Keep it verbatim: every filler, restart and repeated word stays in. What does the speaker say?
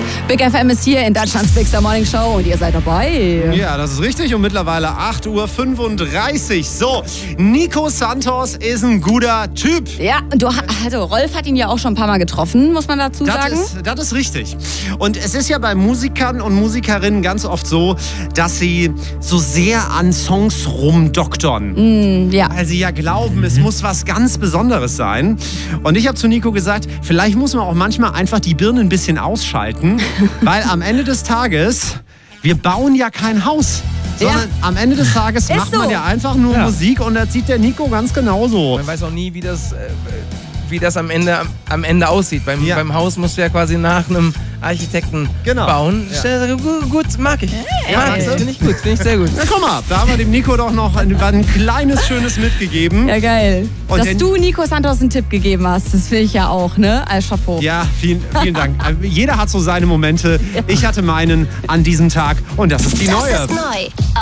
Big F M ist hier in Deutschlands Big Star Morning Show und ihr seid dabei. Ja, das ist richtig und mittlerweile acht Uhr fünfunddreißig. So, Nico Santos ist ein guter Typ. Ja, du, also Rolf hat ihn ja auch schon ein paar Mal getroffen, muss man dazu Das sagen. ist, das ist richtig. Und es ist ja bei Musikern und Musikerinnen ganz oft so, dass sie so sehr an Songs rumdoktern. Mm, ja. Weil sie ja glauben, es muss was ganz Besonderes sein. Und ich habe zu Nico gesagt, vielleicht muss man auch manchmal einfach die Birne ein bisschen ausschalten, weil am Ende des Tages, wir bauen ja kein Haus. Sondern ja. am Ende des Tages Ist macht so. man ja einfach nur Ja. Musik und das sieht der Nico ganz genauso. Man weiß auch nie, wie das, äh, wie das am Ende, am, am Ende aussieht. Beim, Ja. beim Haus musst du ja quasi nach einem Architekten Genau. bauen. Ja. Gut, gut, mag ich. Ja, mag ich. magst du? Finde ich gut, finde ich sehr gut. Na guck mal, da haben wir dem Nico doch noch ein, ein kleines, schönes mitgegeben. Ja, geil. Und Dass den- du Nico Santos einen Tipp gegeben hast, das will ich ja auch, ne? Als Chapeau. Ja, vielen, vielen Dank. Jeder hat so seine Momente. Ich hatte meinen an diesem Tag und das ist die Das neue. ist neu.